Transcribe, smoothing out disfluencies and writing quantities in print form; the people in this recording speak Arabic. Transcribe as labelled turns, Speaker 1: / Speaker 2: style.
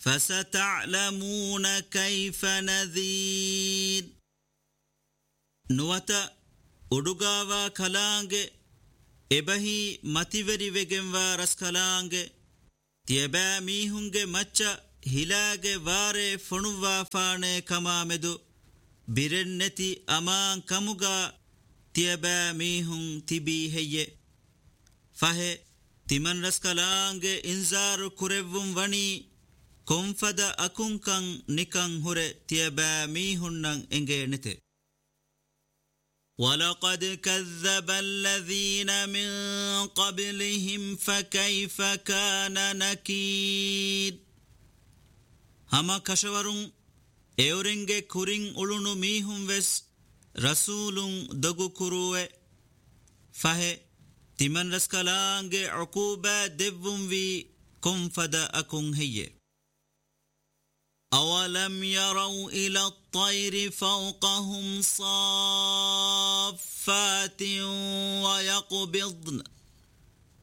Speaker 1: فستعلمون كيف نذير نوتا أدوغاوا كلانجي إبهي متيوري وگنوا رس كلانجي تيبا ميهونگي مچا هلاگي واري فنوا فاني كمامدو بيرنتي أمان كموغا تيبا ميهون تبي هي فهي تمن رس كلانجي انزار كوريوم وني كونفدا أكونكن نكن هوري تيبا ميهونن انگي نتي ولقد كذب الذين من قبلهم فكيف كان نكير هما كشورون ايورنگه كورين اولونو ميهم وس رسولون دغو كروه فه تمن رسكلانگه عقوبة دبون في كنفدا أكون هي أولم يروا إلى الطير فوقهم صافات ويقبضن